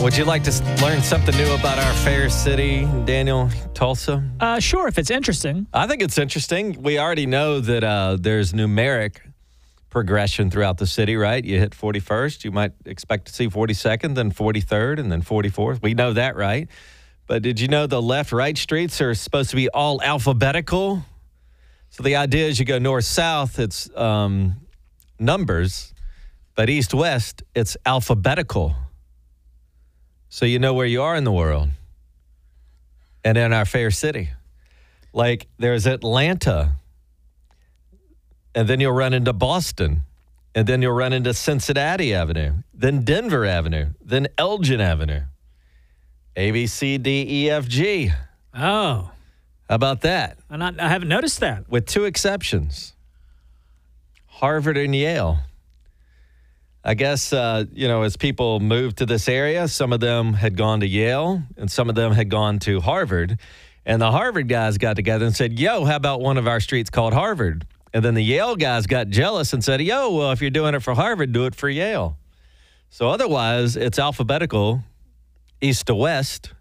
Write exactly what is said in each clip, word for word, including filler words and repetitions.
Would you like to s- learn something new about our fair city, Daniel, Tulsa? Uh, sure, if it's interesting. I think it's interesting. We already know that uh, there's numeric progression throughout the city, right? You hit forty-first, you might expect to see forty-second, then forty-third, and then forty-fourth. We know that, right? But did you know the left-right streets are supposed to be all alphabetical? So the idea is you go north-south, it's um, numbers, but east-west, it's alphabetical. So you know where you are in the world and in our fair city. Like there's Atlanta, and then you'll run into Boston, and then you'll run into Cincinnati Avenue, then Denver Avenue, then Elgin Avenue. A, B, C, D, E, F, G. Oh. How about that? I'm not, I haven't noticed that. With two exceptions, Harvard and Yale. I guess, uh, you know, as people moved to this area, some of them had gone to Yale and some of them had gone to Harvard. And the Harvard guys got together and said, yo, how about one of our streets called Harvard? And then the Yale guys got jealous and said, yo, well, if you're doing it for Harvard, do it for Yale. So otherwise, it's alphabetical, east to west,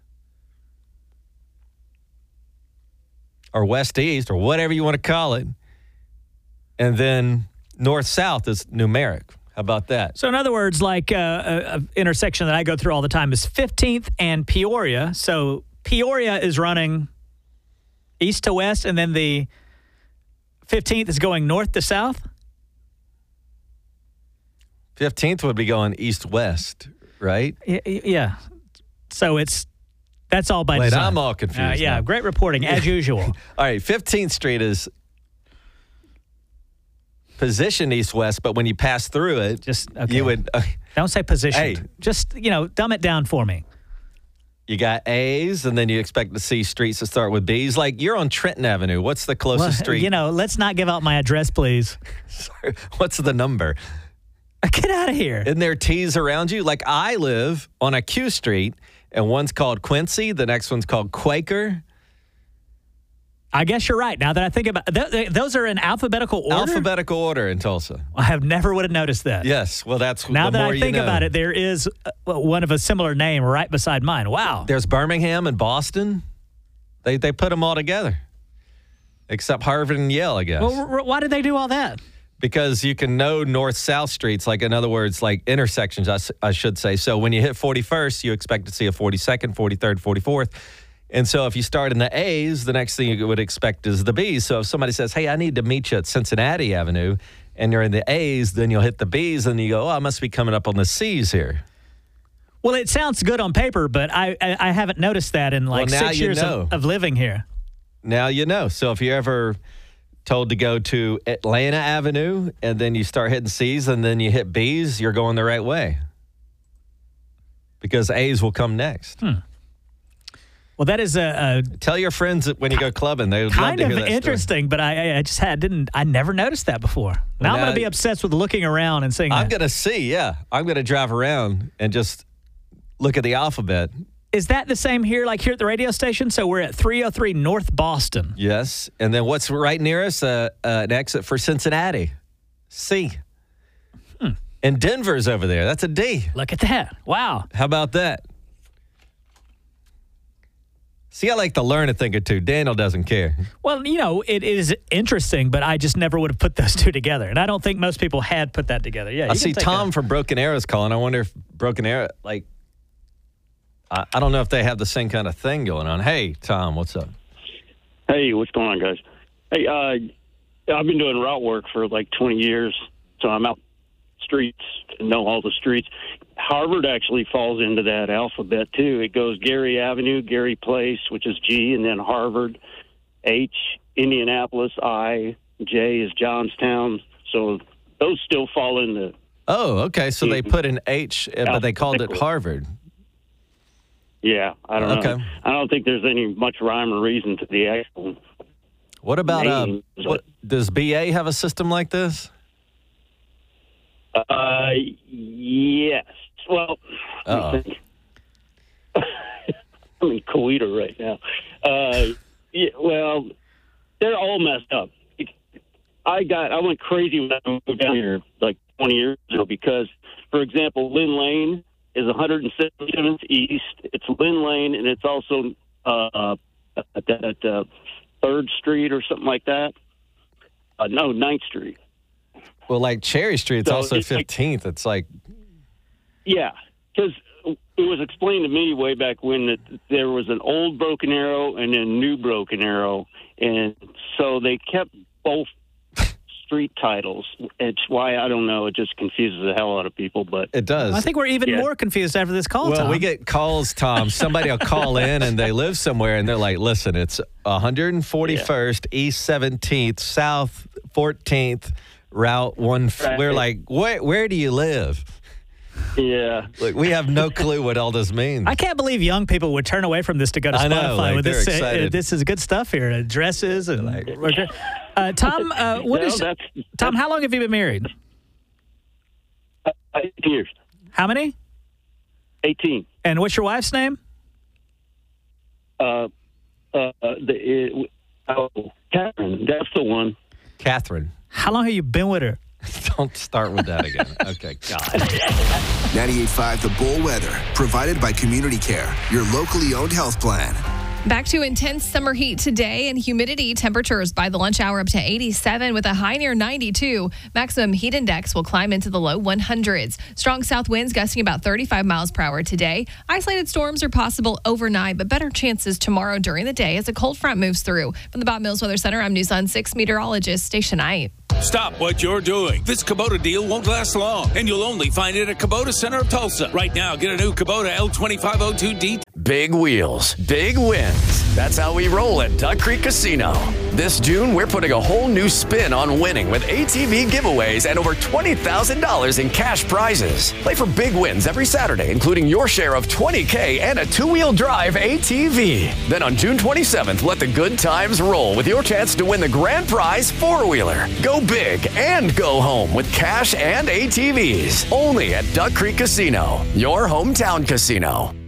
or west to east, or whatever you want to call it. And then north-south is numeric. How about that? So in other words, like uh, a, a intersection that I go through all the time is fifteenth and Peoria. So Peoria is running east to west, and then the fifteenth is going north to south? fifteenth would be going east-west, right? Y- y- yeah. So it's that's all by Wait, design. I'm all confused Uh, yeah, now. great reporting, as usual. All right, fifteenth Street is positioned east-west, but when you pass through it, Just okay. you would... Uh, Don't say positioned. Hey. Just, you know, dumb it down for me. you got A's, and then you expect to see streets that start with B's. Like, you're on Trenton Avenue. What's the closest Well, street? you know, let's not give out my address, please. Sorry, what's the number? Get out of here. Isn't there T's around you? Like, I live on a Q Street, and one's called Quincy, the next one's called Quaker. I guess you're right. Now that I think about it, th- th- those are in alphabetical order. Alphabetical order in Tulsa. I have never would have noticed that. Yes, well, that's Now the that more I think you know. about it, there is uh, one of a similar name right beside mine. Wow. There's Birmingham and Boston. They they put them all together, except Harvard and Yale, I guess. Well, r- r- why did they do all that? Because you can know north-south streets, like in other words, like intersections, I, s- I should say. So when you hit forty-first, you expect to see a forty-second, forty-third, forty-fourth. And so if you start in the A's, the next thing you would expect is the B's. So if somebody says, hey, I need to meet you at Cincinnati Avenue, and you're in the A's, then you'll hit the B's, and you go, oh, I must be coming up on the C's here. Well, it sounds good on paper, but I I, I haven't noticed that in like Well, now six you years know. of, of living here. Now you know. So if you're ever told to go to Atlanta Avenue, and then you start hitting C's, and then you hit B's, you're going the right way. Because A's will come next. Hmm. Well, that is a, a Tell your friends that when you go clubbing, they would love kind to of hear that story. interesting, but I I just had didn't I never noticed that before. Now I'm now- going to be obsessed with looking around and seeing I'm that. going to see, yeah. I'm going to drive around and just look at the alphabet. Is that the same here, like here at the radio station? So we're at three oh three North Boston. Yes. And then what's right near us? Uh, uh, an exit for Cincinnati. C. Hmm. And Denver's over there. That's a D. Look at that. Wow. How about that? See, I like to learn a thing or two. Daniel doesn't care. Well, you know, it is interesting, but I just never would have put those two together. And I don't think most people had put that together. Yeah, I you see can take Tom a- from Broken Arrow's calling. I wonder if Broken Arrow, like, I, I don't know if they have the same kind of thing going on. Hey, Tom, what's up? Hey, what's going on, guys? Hey, uh, I've been doing route work for like twenty years, so I'm out streets and know all the streets. Harvard actually falls into that alphabet, too. It goes Gary Avenue, Gary Place, which is G, and then Harvard, H, Indianapolis, I, J is Johnstown. So those still fall in the... Oh, okay. So they put an H, uh, but they called it Alphabetical. Harvard. Yeah, I don't Okay. know. I don't think there's any much rhyme or reason to the actual... What about, uh, Names. what, does B A have a system like this? Uh, yes. Well, let Uh-oh. me think. I'm in Coweta right now. Uh, yeah, well, they're all messed up. I got, I went crazy when I moved down here like twenty years ago because, for example, Lynn Lane is one hundred seventy-seventh East. It's Lynn Lane, and it's also uh, at, at uh, third Street or something like that. Uh, no, ninth Street. Well, like Cherry Street, it's So also it's like- fifteenth. It's like, Yeah, because it was explained to me way back when that there was an old Broken Arrow and a new Broken Arrow, and so they kept both street titles. It's why, I don't know, it just confuses the hell out of people. But it does. I think we're even Yeah. more confused after this call, Well, Tom. we get calls, Tom. Somebody will call in and they live somewhere and they're like, listen, it's one hundred forty-first, East seventeenth, South fourteenth, Route one. Right. We're like, where, where do you live? yeah, Like, we have no clue what all this means. I can't believe young people would turn away from this to go to I Spotify know, like, with this. they're Uh, excited. this is good stuff here. Addresses and uh, Tom. Uh, what No, is that's- Tom? How long have you been married? uh, eight years, How many? eighteen. And what's your wife's name? Uh, uh, the, uh, oh, Catherine, that's the one. Catherine, How long have you been with her? don't start with that again. Okay, God. ninety-eight point five The Bull Weather, provided by Community Care, your locally owned health plan. Back to intense summer heat today and humidity. Temperatures by the lunch hour up to eighty-seven with a high near ninety-two. Maximum heat index will climb into the low hundreds. Strong south winds gusting about thirty-five miles per hour today. Isolated storms are possible overnight, but better chances tomorrow during the day as a cold front moves through. From the Bob Mills Weather Center, I'm News on six meteorologist Station Knight. Stop what you're doing. This Kubota deal won't last long, and you'll only find it at Kubota Center of Tulsa. Right now, get a new Kubota L twenty-five oh two D. Big wheels, big wins. That's how we roll at Duck Creek Casino. This June, we're putting a whole new spin on winning with A T V giveaways and over twenty thousand dollars in cash prizes. Play for big wins every Saturday, including your share of twenty K and a two-wheel drive A T V. Then on June twenty-seventh, let the good times roll with your chance to win the grand prize four-wheeler. Go big and go home with cash and A T Vs. Only at Duck Creek Casino, your hometown casino.